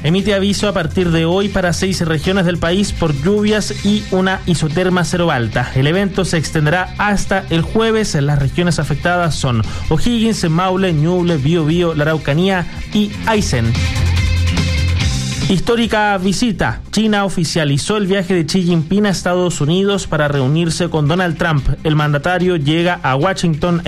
emite aviso a partir de hoy para 6 regiones del país por lluvias y una isoterma cero alta. El evento se extenderá hasta el jueves. Las regiones afectadas son O'Higgins, Maule, Ñuble, Biobío, la Araucanía y Aysén. Histórica visita. China oficializó el viaje de Xi Jinping a Estados Unidos para reunirse con Donald Trump. El mandatario llega a Washington